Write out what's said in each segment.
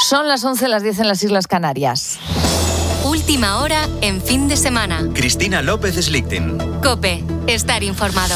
Son las 11, las 10 en las Islas Canarias. Última hora en fin de semana. Cristina López Slichting. COPE. Estar informado.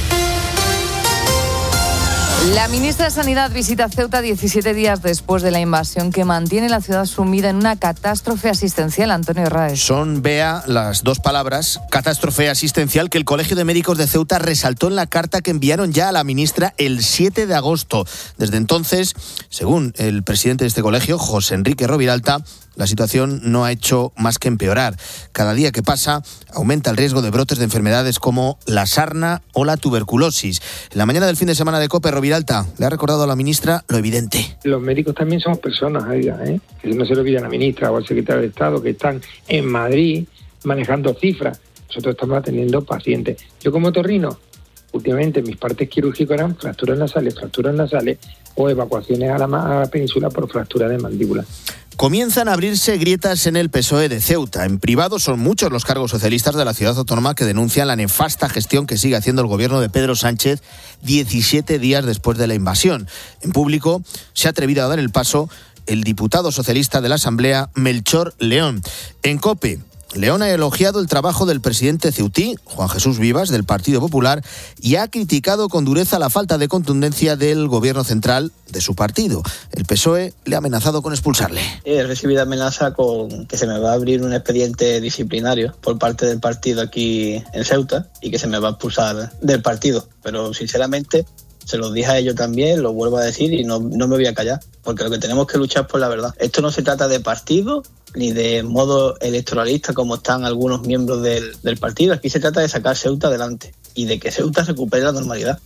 La ministra de Sanidad visita Ceuta 17 días después de la invasión que mantiene la ciudad sumida en una catástrofe asistencial. Antonio Raez. Son, Bea, las dos palabras, catástrofe asistencial, que el Colegio de Médicos de Ceuta resaltó en la carta que enviaron ya a la ministra el 7 de agosto. Desde entonces, según el presidente de este colegio, José Enrique Roviralta, la situación no ha hecho más que empeorar. Cada día que pasa aumenta el riesgo de brotes de enfermedades como la sarna o la tuberculosis. En la mañana del fin de semana de COPE, Roviralta le ha recordado a la ministra lo evidente. Los médicos también somos personas, que no se lo olvide a la ministra o al secretario de Estado, que están en Madrid manejando cifras. Nosotros estamos atendiendo pacientes. Yo como otorrino, últimamente mis partes quirúrgicas eran fracturas nasales o evacuaciones a la península por fractura de mandíbula. Comienzan a abrirse grietas en el PSOE de Ceuta. En privado son muchos los cargos socialistas de la ciudad autónoma que denuncian la nefasta gestión que sigue haciendo el gobierno de Pedro Sánchez 17 días después de la invasión. En público se ha atrevido a dar el paso el diputado socialista de la Asamblea, Melchor León. En COPE, León ha elogiado el trabajo del presidente ceutí, Juan Jesús Vivas, del Partido Popular, y ha criticado con dureza la falta de contundencia del gobierno central de su partido. El PSOE le ha amenazado con expulsarle. He recibido amenaza con que se me va a abrir un expediente disciplinario por parte del partido aquí en Ceuta y que se me va a expulsar del partido. Pero sinceramente se los dije a ellos también, lo vuelvo a decir y no me voy a callar, porque lo que tenemos que luchar es por la verdad. Esto no se trata de partido ni de modo electoralista como están algunos miembros del partido. Aquí se trata de sacar Ceuta adelante y de que Ceuta recupere la normalidad.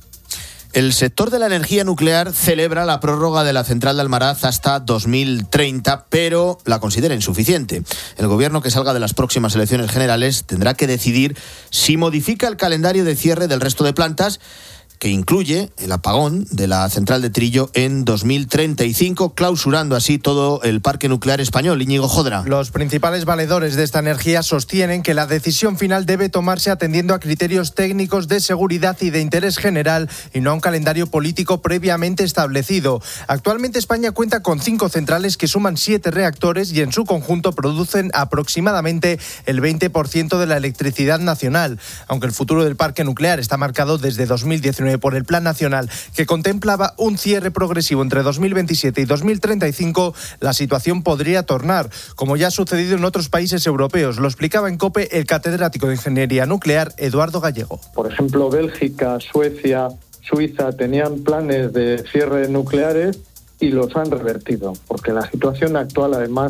El sector de la energía nuclear celebra la prórroga de la central de Almaraz hasta 2030, pero la considera insuficiente. El gobierno que salga de las próximas elecciones generales tendrá que decidir si modifica el calendario de cierre del resto de plantas, que incluye el apagón de la central de Trillo en 2035, clausurando así todo el parque nuclear español. Íñigo Jodra. Los principales valedores de esta energía sostienen que la decisión final debe tomarse atendiendo a criterios técnicos de seguridad y de interés general y no a un calendario político previamente establecido. Actualmente España cuenta con 5 centrales que suman 7 reactores y en su conjunto producen aproximadamente el 20% de la electricidad nacional. Aunque el futuro del parque nuclear está marcado desde 2019 por el Plan Nacional, que contemplaba un cierre progresivo entre 2027 y 2035, la situación podría tornar, como ya ha sucedido en otros países europeos. Lo explicaba en COPE el catedrático de Ingeniería Nuclear, Eduardo Gallego. Por ejemplo, Bélgica, Suecia, Suiza tenían planes de cierre nucleares y los han revertido, porque la situación actual, además,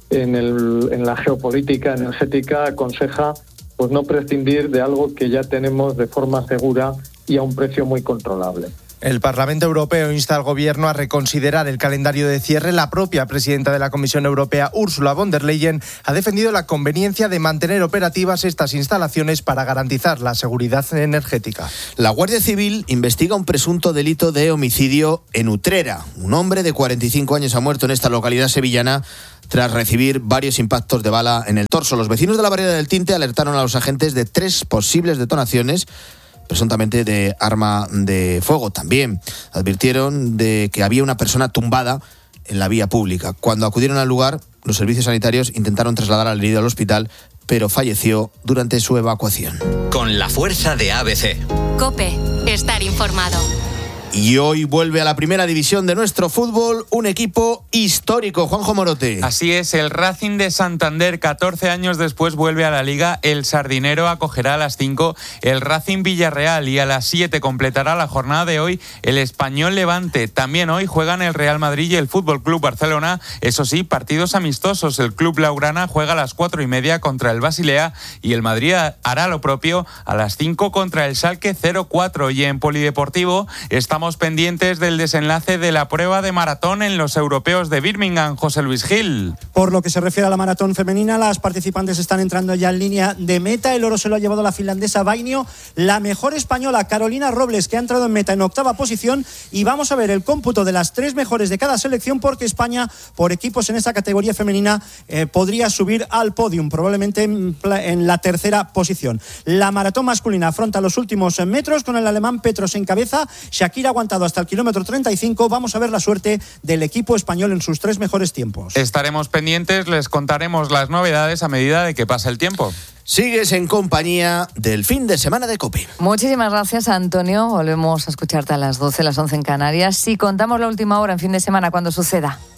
en la geopolítica energética aconseja pues no prescindir de algo que ya tenemos de forma segura y a un precio muy controlable. El Parlamento Europeo insta al Gobierno a reconsiderar el calendario de cierre. La propia presidenta de la Comisión Europea, Ursula von der Leyen, ha defendido la conveniencia de mantener operativas estas instalaciones para garantizar la seguridad energética. La Guardia Civil investiga un presunto delito de homicidio en Utrera. Un hombre de 45 años ha muerto en esta localidad sevillana tras recibir varios impactos de bala en el torso. Los vecinos de la Barriada del Tinte alertaron a los agentes de 3 posibles detonaciones, presuntamente de arma de fuego. También advirtieron de que había una persona tumbada en la vía pública. Cuando acudieron al lugar, los servicios sanitarios intentaron trasladar al herido al hospital, pero falleció durante su evacuación. Con la fuerza de ABC. COPE. Estar informado. Y hoy vuelve a la primera división de nuestro fútbol un equipo histórico, Juanjo Morote. Así es, el Racing de Santander, 14 años después vuelve a la Liga. El Sardinero acogerá a las 5 el Racing Villarreal y a las 7 completará la jornada de hoy el Español Levante. También hoy juegan el Real Madrid y el Fútbol Club Barcelona. Eso sí, partidos amistosos. El Club Blaugrana juega a las 4:30 contra el Basilea y el Madrid hará lo propio a las 5 contra el Schalke 04. Y en Polideportivo estamos pendientes del desenlace de la prueba de maratón en los europeos de Birmingham. José Luis Gil. Por lo que se refiere a la maratón femenina, las participantes están entrando ya en línea de meta. El oro se lo ha llevado la finlandesa Vainio, la mejor española Carolina Robles, que ha entrado en meta en 8ª posición, y vamos a ver el cómputo de las 3 mejores de cada selección, porque España, por equipos en esta categoría femenina, podría subir al podium, probablemente en la 3ª posición. La maratón masculina afronta los últimos metros con el alemán Petros en cabeza, Shakira aguantado hasta el kilómetro 35. Vamos a ver la suerte del equipo español en sus 3 mejores tiempos. Estaremos pendientes, les contaremos las novedades a medida de que pasa el tiempo. Sigues en compañía del fin de semana de COPE. Muchísimas gracias, Antonio. Volvemos a escucharte a las 12, las 11 en Canarias. Si contamos la última hora en fin de semana cuando suceda.